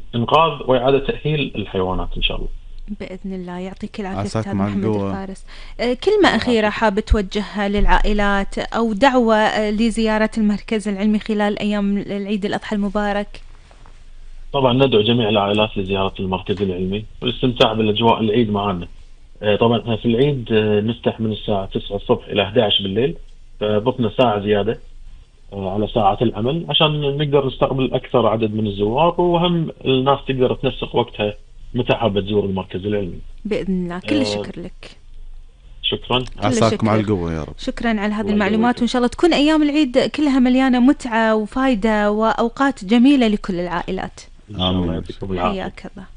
انقاذ واعاده تاهيل الحيوانات ان شاء الله. بإذن الله. يعطيك العافية أستاذ عساكم على محمد القوة. الفارس. كلمة الله أخيرة يعافيك. حاب توجهها للعائلات أو دعوة لزيارة المركز العلمي خلال أيام العيد الأضحى المبارك؟ طبعا ندعو جميع العائلات لزياره المركز العلمي والاستمتاع بالاجواء العيد معنا. طبعا احنا في العيد نفتح من الساعه 9 الصبح الى 11 بالليل، فبطنا ساعه زياده على ساعات العمل عشان نقدر نستقبل أكثر عدد من الزوار، وهم الناس تقدر تنسق وقتها متى حابة تزور المركز العلمي. بإذن الله. كل آه، الشكر لك. شكرا. كل عساكم على الشكر. القوة يا رب. شكرا على هذه الله المعلومات، يقويك. وإن شاء الله تكون أيام العيد كلها مليانة متعة وفائدة وأوقات جميلة لكل العائلات. إن شاء الله آمين. يعطيكم العافية. حياك الله.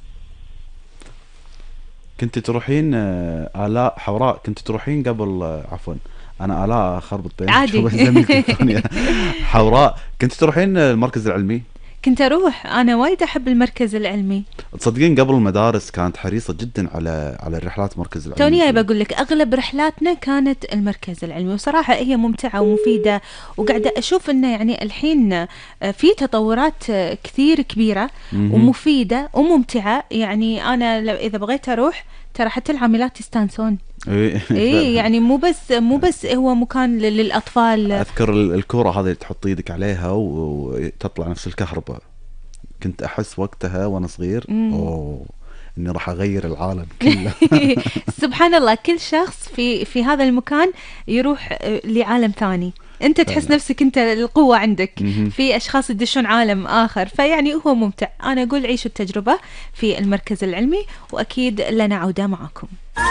كنت تروحين آلاء حوراء، كنت تروحين قبل عفوا أنا آلاء خربط بين عادي. زميلتي الثانية حوراء، كنت تروحين المركز العلمي؟ كنت أروح، أنا وايد أحب المركز العلمي. تصدقين قبل المدارس كانت حريصة جدا على الرحلات المركز العلمي. توني بقول لك أغلب رحلاتنا كانت المركز العلمي، وصراحة هي ممتعة ومفيدة، وقاعدة أشوف إنه يعني الحين في تطورات كثير كبيرة ومفيدة وممتعة. يعني أنا إذا بغيت أروح ترى حتى العاملات يستانسون. إيه يعني مو بس هو مكان للأطفال. أذكر الكرة هذه اللي تحط يدك عليها وتطلع نفس الكهرباء، كنت أحس وقتها وأنا صغير أوه إني راح أغير العالم كله. سبحان الله، كل شخص في هذا المكان يروح لعالم ثاني. انت تحس نفسك انت القوة عندك. في اشخاص يدشون عالم اخر، فيعني هو ممتع. انا اقول عيشوا التجربة في المركز العلمي، واكيد لن اعود معكم.